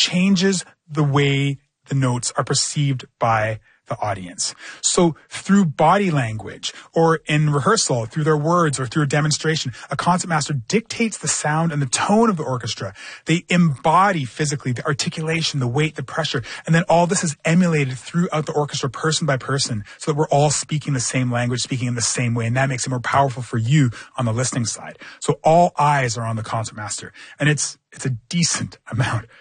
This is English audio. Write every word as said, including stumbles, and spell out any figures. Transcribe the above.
changes the way the notes are perceived by the audience. So through body language or in rehearsal, through their words or through a demonstration, a concert master dictates the sound and the tone of the orchestra. They embody physically the articulation, the weight, the pressure, and then all this is emulated throughout the orchestra person by person so that we're all speaking the same language, speaking in the same way, and that makes it more powerful for you on the listening side. So all eyes are on the concert master, and it's it's a decent amount